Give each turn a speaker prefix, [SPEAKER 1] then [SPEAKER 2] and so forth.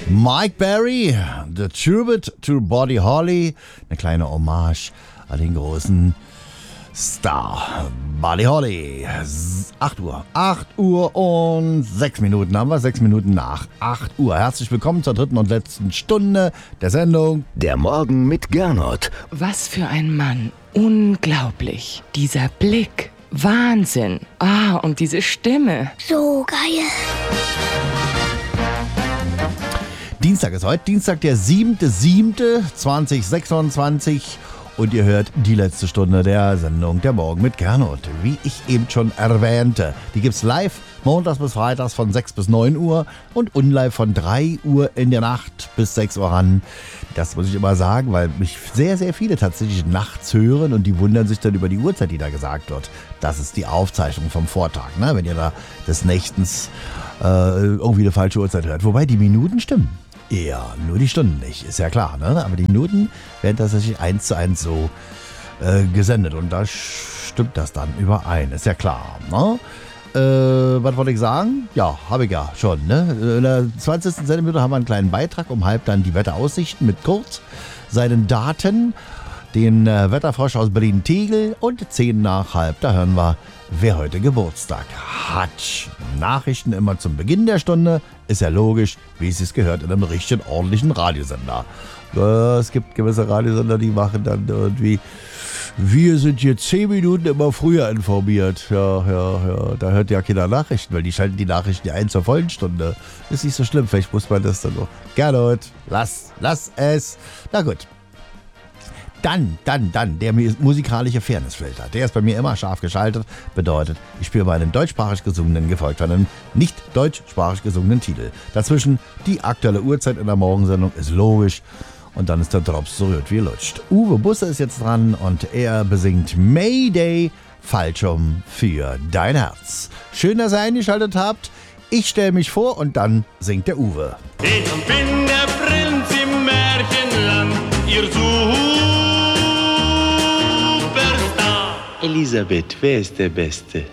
[SPEAKER 1] Mike Berry, The Tribute to Buddy Holly, eine kleine Hommage an den großen Star Buddy Holly. 8 Uhr. 8 Uhr und 6 Minuten haben wir. 6 Minuten nach 8 Uhr. Herzlich willkommen zur dritten und letzten Stunde der Sendung.
[SPEAKER 2] Der Morgen mit Gernot.
[SPEAKER 3] Was für ein Mann. Unglaublich. Dieser Blick. Wahnsinn. Und diese Stimme.
[SPEAKER 4] So geil.
[SPEAKER 1] Dienstag ist heute. Dienstag, der 7.7.2026. Und ihr hört die letzte Stunde der Sendung Der Morgen mit Gernot. Wie ich eben schon erwähnte, die gibt's live montags bis freitags von 6 bis 9 Uhr und unlive von 3 Uhr in der Nacht bis 6 Uhr ran. Das muss ich immer sagen, weil mich sehr, sehr viele tatsächlich nachts hören und die wundern sich dann über die Uhrzeit, die da gesagt wird. Das ist die Aufzeichnung vom Vortag, ne? Wenn ihr da des Nächtens irgendwie eine falsche Uhrzeit hört. Wobei die Minuten stimmen. Ja, nur die Stunden nicht, ist ja klar, ne? Aber die Minuten werden tatsächlich 1:1 so gesendet und da stimmt das dann überein, ist ja klar, ne? Was wollte ich sagen? Ja, habe ich ja schon, ne? In der 20. Sendeminute haben wir einen kleinen Beitrag, um halb dann die Wetteraussichten mit Kurt, seinen Daten, den Wetterfrosch aus Berlin-Tegel und 10 nach halb, da hören wir, wer heute Geburtstag hat. Nachrichten immer zum Beginn der Stunde, ist ja logisch, wie es sich gehört in einem richtigen, ordentlichen Radiosender. Es gibt gewisse Radiosender, die machen dann irgendwie, wir sind hier 10 Minuten immer früher informiert. Ja, da hört ja keiner Nachrichten, weil die schalten die Nachrichten ja ein zur vollen Stunde. Ist nicht so schlimm, vielleicht muss man das dann noch. Gernot, lass es. Na gut. Dann, der musikalische Fairnessfilter. Der ist bei mir immer scharf geschaltet. Bedeutet, ich spiele bei einem deutschsprachig gesungenen, gefolgt von einem nicht deutschsprachig gesungenen Titel. Dazwischen die aktuelle Uhrzeit in der Morgensendung ist logisch. Und dann ist der Drops so rührt wie lutscht. Uwe Busse ist jetzt dran und er besingt Mayday, Fallschirm für dein Herz. Schön, dass ihr eingeschaltet habt. Ich stelle mich vor und dann singt der Uwe.
[SPEAKER 5] Ich bin der Prinz im Märchenland, ihr Superstar.
[SPEAKER 6] Elisabeth, wer ist der Beste?